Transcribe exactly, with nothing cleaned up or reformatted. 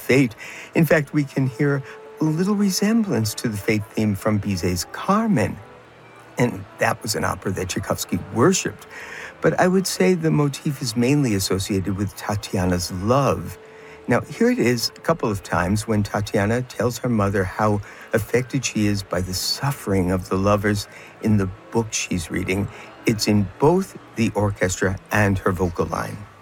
fate. In fact, we can hear a little resemblance to the fate theme from Bizet's Carmen. And that was an opera that Tchaikovsky worshipped. But I would say the motif is mainly associated with Tatiana's love. Now, here it is a couple of times when Tatiana tells her mother how affected she is by the suffering of the lovers in the book she's reading. It's in both the orchestra and her vocal line.